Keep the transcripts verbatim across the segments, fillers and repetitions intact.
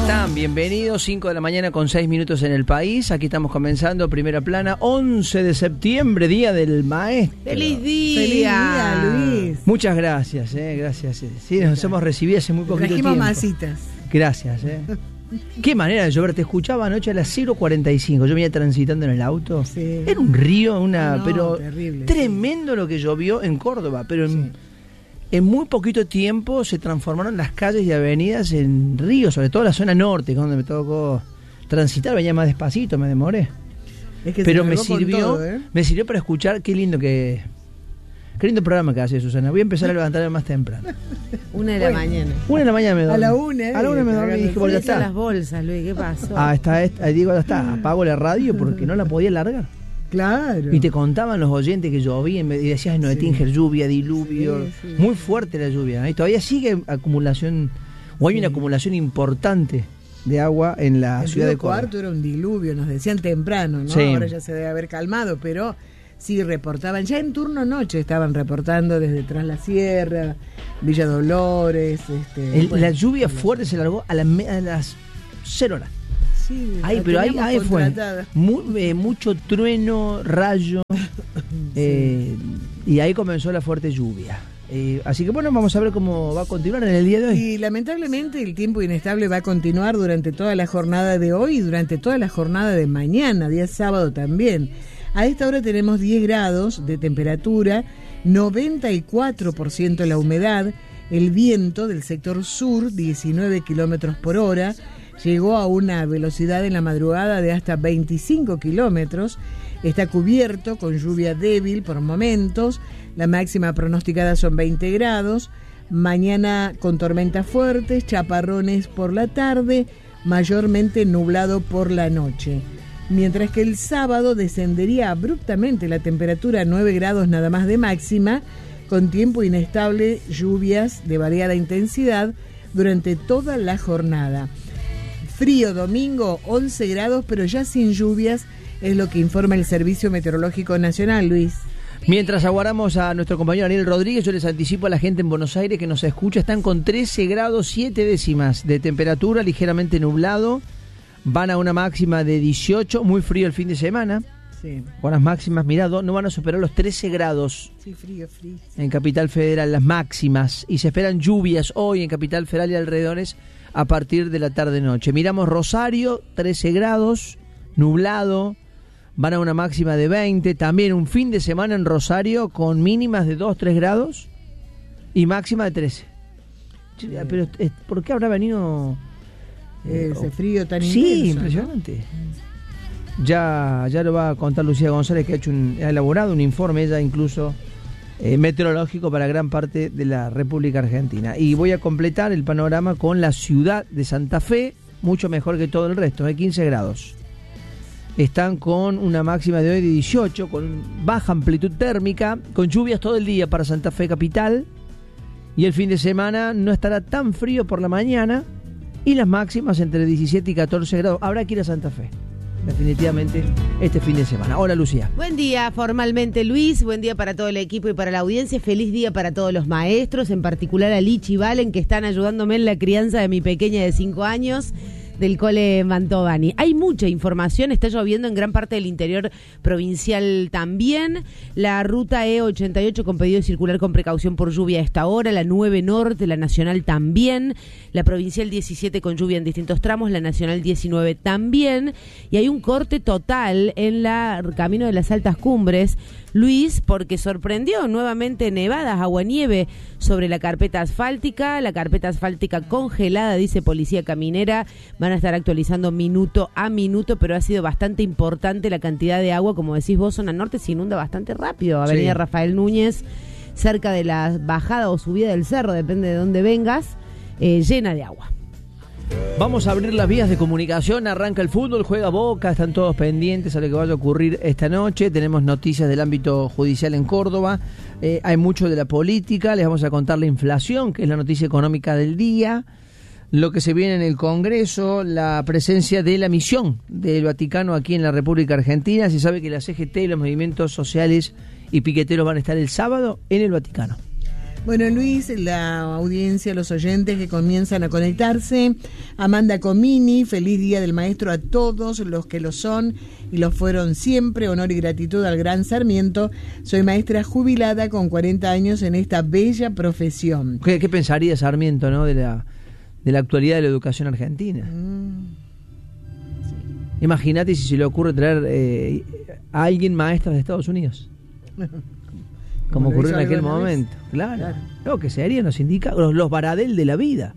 están? Bienvenidos, cinco de la mañana con seis minutos en el país. Aquí estamos comenzando Primera Plana, once de septiembre, Día del Maestro. ¡Feliz día! ¡Feliz día, Luis! Muchas gracias, eh, gracias. Sí, nos hemos recibido hace muy poquito Trajimos tiempo. masitas. Gracias, eh. Qué manera de llover, te escuchaba anoche a las cero cuarenta y cinco. Yo venía transitando en el auto. Sí. Era un río, una, Ah, no, pero terrible, tremendo sí. Lo que llovió en Córdoba, pero en, Sí. en muy poquito tiempo se transformaron las calles y avenidas en ríos, sobre todo la zona norte, donde me tocó transitar, venía más despacito, me demoré. Es que Pero se me largó con sirvió, todo, ¿eh? me sirvió para escuchar qué lindo que qué lindo programa que hace Susana. Voy a empezar a levantarme más temprano. Una de la Bueno. mañana. Una de la mañana me dormí. A la una, A la una me eh, dormí y dije, cagando bueno, ya ¿Cuáles son está. las bolsas, Luis? ¿Qué pasó? Ah, está, está, digo, ya está, apago la radio porque no la podía largar. Claro. Y te contaban los oyentes que llovía y me- y decías, no, de Sí. Tinger, lluvia, diluvio. Sí, sí. Muy fuerte la lluvia, ¿no? Y todavía sigue acumulación, o hay Sí. una acumulación importante de agua en la El ciudad río de Córdoba. Cuarto era un diluvio, nos decían temprano, ¿no? Sí. Ahora ya se debe haber calmado, pero sí reportaban, ya en turno noche estaban reportando desde Tras la Sierra, Villa Dolores. Este, El- bueno, la lluvia fuerte se largó a, la me- a las cero horas. Sí, Ahí, la pero ahí, teníamos ahí fue contratada. Mu- eh, mucho trueno, rayo, eh, y ahí comenzó la fuerte lluvia. Eh, así que bueno, vamos a ver cómo va a continuar en el día de hoy. Y lamentablemente el tiempo inestable va a continuar durante toda la jornada de hoy y durante toda la jornada de mañana, día sábado también. A esta hora tenemos diez grados de temperatura, noventa y cuatro por ciento la humedad, el viento del sector sur, diecinueve kilómetros por hora, llegó a una velocidad en la madrugada de hasta veinticinco kilómetros, está cubierto con lluvia débil por momentos, la máxima pronosticada son veinte grados, mañana con tormentas fuertes, chaparrones por la tarde, mayormente nublado por la noche. Mientras que el sábado descendería abruptamente la temperatura a nueve grados nada más de máxima, con tiempo inestable, lluvias de variada intensidad durante toda la jornada. Frío domingo, once grados, pero ya sin lluvias, es lo que informa el Servicio Meteorológico Nacional, Luis. Mientras aguardamos a nuestro compañero Daniel Rodríguez, yo les anticipo a la gente en Buenos Aires que nos escucha, están con trece grados siete décimas de temperatura, ligeramente nublado, van a una máxima de dieciocho, muy frío el fin de semana, Sí, con las máximas, mirá, do- no van a superar los trece grados sí, frío, frío. en Capital Federal, las máximas, y se esperan lluvias hoy en Capital Federal y alrededores a partir de la tarde-noche. Miramos Rosario, trece grados, nublado, van a una máxima de veinte, también un fin de semana en Rosario con mínimas de dos, tres grados y máxima de trece. Che, Pero, eh, ¿por qué habrá venido...? eh, Ese frío tan sí, intenso, ¿no? impresionante. Ya, ya lo va a contar Lucía González, que ha hecho un, ha elaborado un informe, ella incluso eh, meteorológico para gran parte de la República Argentina. Y voy a completar el panorama con la ciudad de Santa Fe, mucho mejor que todo el resto, de quince grados. Están con una máxima de hoy de dieciocho, con baja amplitud térmica, con lluvias todo el día para Santa Fe capital. Y el fin de semana no estará tan frío por la mañana y las máximas entre diecisiete y catorce grados. Habrá que ir a Santa Fe, definitivamente, este fin de semana. Hola, Lucía. Buen día formalmente, Luis. Buen día para todo el equipo y para la audiencia. Feliz día para todos los maestros, en particular a Lichi y Valen, que están ayudándome en la crianza de mi pequeña de cinco años. Del cole Mantovani. Hay mucha información, está lloviendo en gran parte del interior provincial también. La ruta E ochenta y ocho con pedido de circular con precaución por lluvia a esta hora, la nueve Norte, la Nacional también, la Provincial diecisiete con lluvia en distintos tramos, la Nacional diecinueve también, y hay un corte total en la Camino de las Altas Cumbres, Luis, porque sorprendió nuevamente nevadas, aguanieve sobre la carpeta asfáltica, la carpeta asfáltica congelada, dice Policía Caminera. Van a estar actualizando minuto a minuto, pero ha sido bastante importante la cantidad de agua. Como decís vos, zona norte se inunda bastante rápido. Avenida Sí. Rafael Núñez, cerca de la bajada o subida del cerro, depende de dónde vengas, eh, llena de agua. Vamos a abrir las vías de comunicación, arranca el fútbol, juega Boca, están todos pendientes a lo que vaya a ocurrir esta noche, tenemos noticias del ámbito judicial en Córdoba, eh, hay mucho de la política, les vamos a contar la inflación, que es la noticia económica del día, lo que se viene en el Congreso, la presencia de la misión del Vaticano aquí en la República Argentina. Se sabe que la C G T y los movimientos sociales y piqueteros van a estar el sábado en el Vaticano. Bueno, Luis, la audiencia, los oyentes que comienzan a conectarse. Amanda Comini, feliz Día del Maestro a todos los que lo son y lo fueron siempre. Honor y gratitud al gran Sarmiento. Soy maestra jubilada con cuarenta años en esta bella profesión. ¿Qué, qué pensaría Sarmiento, no, de la, de la actualidad de la educación argentina? Mm. Sí. Imagínate si se le ocurre traer eh, a alguien maestra de Estados Unidos. Como ocurrió en aquel momento. Claro. claro. Lo que serían los sindicatos, los, los Baradel de la vida.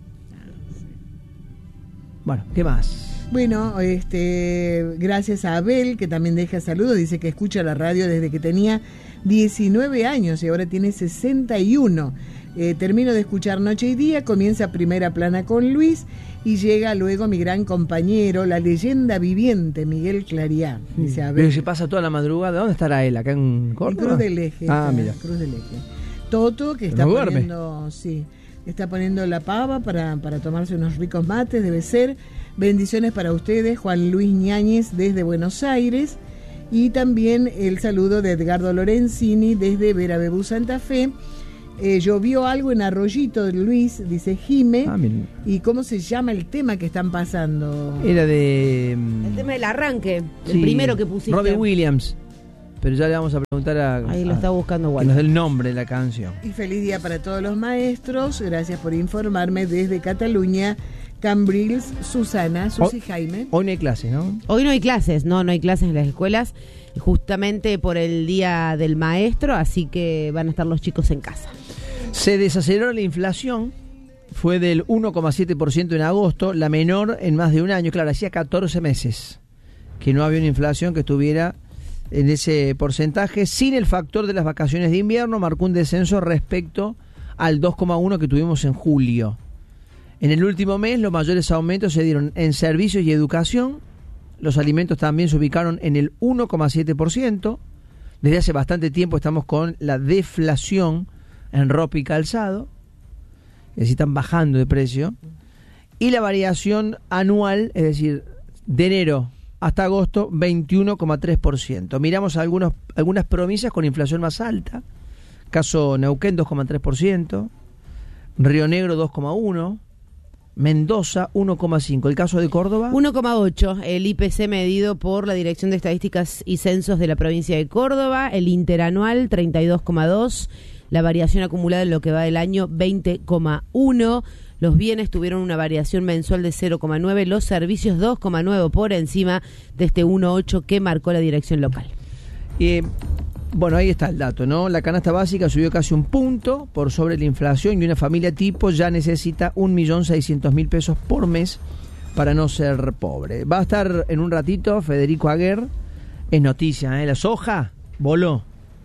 Bueno, ¿qué más? Bueno, este, gracias a Abel, que también deja saludos, dice que escucha la radio desde que tenía diecinueve años y ahora tiene sesenta y uno. Eh, termino de escuchar Noche y Día, comienza Primera Plana con Luis y llega luego mi gran compañero, la leyenda viviente, Miguel Clariá. Dice Abel. Pero se pasa toda la madrugada. ¿Dónde estará él? ¿Acá en Córdoba? En Cruz del Eje. Ah, está, mira. Cruz del Eje. Toto, que está no poniendo, sí, está poniendo la pava para, para tomarse unos ricos mates, debe ser. Bendiciones para ustedes, Juan Luis Ñáñez desde Buenos Aires. Y también el saludo de Edgardo Lorenzini desde Verabebú, Santa Fe. Eh, llovió algo en Arroyito de Luis, dice Jime. Ah, ¿y cómo se llama el tema que están pasando? Era de... El tema del arranque, sí, el primero que pusiste. Robbie Williams. Pero ya le vamos a preguntar a... Ahí lo a, está buscando que nos dé el nombre de la canción. Y feliz día para todos los maestros. Gracias por informarme desde Cataluña. Cambrils, Susana, Susi hoy, Jaime. Hoy no hay clases, ¿no? Hoy no hay clases, no, no hay clases en las escuelas. Justamente por el Día del Maestro, así que van a estar los chicos en casa. Se desaceleró la inflación, fue del uno coma siete por ciento en agosto, la menor en más de un año. Claro, hacía catorce meses que no había una inflación que estuviera en ese porcentaje. Sin el factor de las vacaciones de invierno, marcó un descenso respecto al dos coma uno que tuvimos en julio. En el último mes, los mayores aumentos se dieron en servicios y educación. Los alimentos también se ubicaron en el uno coma siete por ciento. Desde hace bastante tiempo estamos con la deflación en ropa y calzado, es decir, están bajando de precio, y la variación anual, es decir, de enero hasta agosto, veintiuno coma tres por ciento. Miramos algunos, algunas provincias con inflación más alta, caso Neuquén dos coma tres por ciento, Río Negro dos coma uno por ciento, Mendoza uno coma cinco por ciento, el caso de Córdoba uno coma ocho por ciento, el I P C medido por la Dirección de Estadísticas y Censos de la provincia de Córdoba, el interanual treinta y dos coma dos por ciento, la variación acumulada en lo que va del año veinte coma uno por ciento, los bienes tuvieron una variación mensual de cero coma nueve por ciento, los servicios dos coma nueve por ciento por encima de este uno coma ocho por ciento que marcó la dirección local. Eh, bueno, ahí está el dato, ¿no? La canasta básica subió casi un punto por sobre la inflación y una familia tipo ya necesita un millón seiscientos mil pesos por mes para no ser pobre. Va a estar en un ratito Federico Aguer, es noticia, ¿eh? La soja voló.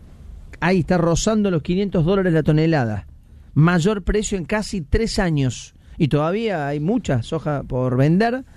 Ahí está rozando los quinientos dólares la tonelada. Mayor precio en casi tres años. Y todavía hay mucha soja por vender.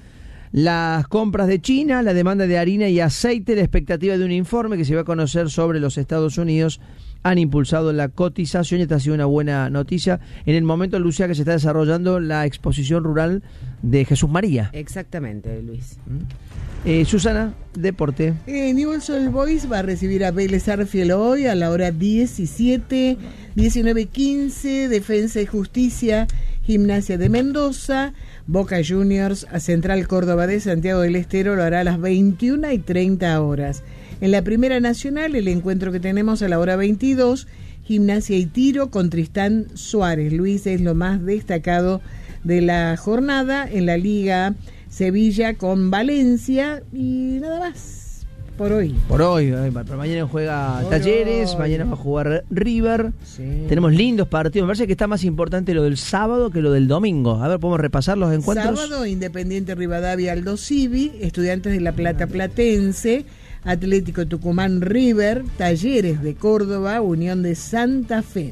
Las compras de China, la demanda de harina y aceite, la expectativa de un informe que se va a conocer sobre los Estados Unidos han impulsado la cotización y esta ha sido una buena noticia en el momento, Lucía, que se está desarrollando la exposición rural de Jesús María. Exactamente, Luis. Eh, Susana, deporte. Eh, Newell's Old Boys va a recibir a Vélez Arfiel hoy a la hora diecisiete, diecinueve quince, Defensa y Justicia, Gimnasia de Mendoza, Boca Juniors a Central Córdoba de Santiago del Estero lo hará a las veintiuna y treinta horas. En la Primera Nacional, el encuentro que tenemos a la hora veintidós, Gimnasia y Tiro con Tristán Suárez. Luis, es lo más destacado de la jornada. En la Liga, Sevilla con Valencia y nada más por hoy. Por hoy, pero mañana juega por Talleres, hoy. Mañana va a jugar River. Sí. Tenemos lindos partidos. Me parece que está más importante lo del sábado que lo del domingo. A ver, podemos repasar los encuentros. Sábado, Independiente Rivadavia Aldo Civi, Estudiantes de La Plata Platense, Atlético Tucumán River, Talleres de Córdoba, Unión de Santa Fe.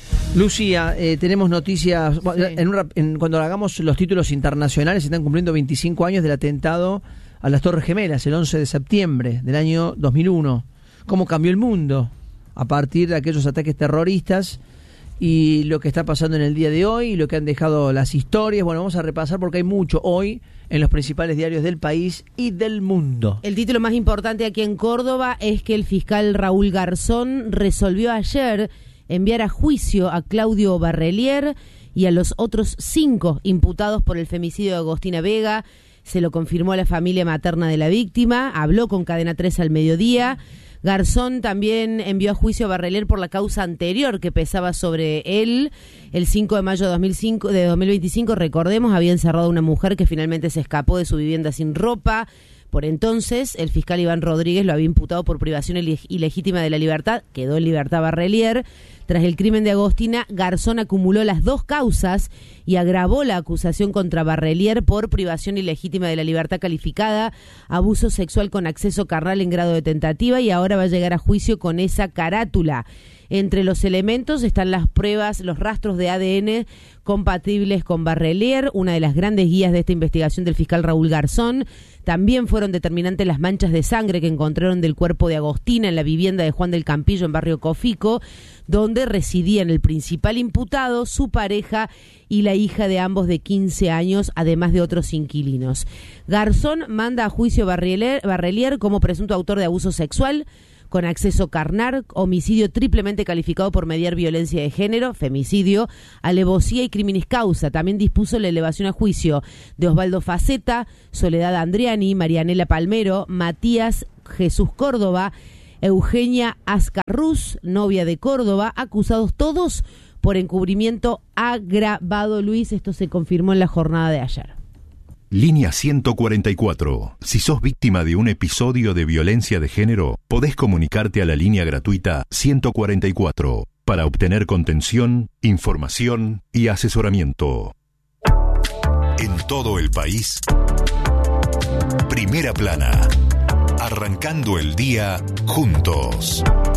Lucía, eh, tenemos noticias. Sí. En un, en, cuando hagamos los títulos internacionales, se están cumpliendo veinticinco años del atentado a las Torres Gemelas, el once de septiembre del año dos mil uno. ¿Cómo cambió el mundo a partir de aquellos ataques terroristas? Y lo que está pasando en el día de hoy, y lo que han dejado las historias. Bueno, vamos a repasar porque hay mucho hoy en los principales diarios del país y del mundo. El título más importante aquí en Córdoba es que el fiscal Raúl Garzón resolvió ayer enviar a juicio a Claudio Barrelier y a los otros cinco imputados por el femicidio de Agostina Vega. Se lo confirmó a la familia materna de la víctima, habló con Cadena tres al mediodía. Garzón también envió a juicio a Barrelier por la causa anterior que pesaba sobre él. El cinco de mayo de dos mil cinco, de dos mil veinticinco, recordemos, había encerrado a una mujer que finalmente se escapó de su vivienda sin ropa. Por entonces, el fiscal Iván Rodríguez lo había imputado por privación ilegítima de la libertad. Quedó en libertad Barrelier. Tras el crimen de Agostina, Garzón acumuló las dos causas y agravó la acusación contra Barrelier por privación ilegítima de la libertad calificada, abuso sexual con acceso carnal en grado de tentativa, y ahora va a llegar a juicio con esa carátula. Entre los elementos están las pruebas, los rastros de A D N compatibles con Barrelier, una de las grandes guías de esta investigación del fiscal Raúl Garzón. También fueron determinantes las manchas de sangre que encontraron del cuerpo de Agostina en la vivienda de Juan del Campillo en Barrio Cofico, donde residían el principal imputado, su pareja y la hija de ambos de quince años, además de otros inquilinos. Garzón manda a juicio a Barrelier, Barrelier como presunto autor de abuso sexual con acceso carnal, homicidio triplemente calificado por mediar violencia de género, femicidio, alevosía y criminis causa. También dispuso la elevación a juicio de Osvaldo Faceta, Soledad Andriani, Marianela Palmero, Matías Jesús Córdoba, Eugenia Ascarruz, novia de Córdoba, acusados todos por encubrimiento agravado. Luis, esto se confirmó en la jornada de ayer. Línea ciento cuarenta y cuatro. Si sos víctima de un episodio de violencia de género, podés comunicarte a la línea gratuita ciento cuarenta y cuatro para obtener contención, información y asesoramiento. En todo el país, Primera Plana. Arrancando el día juntos.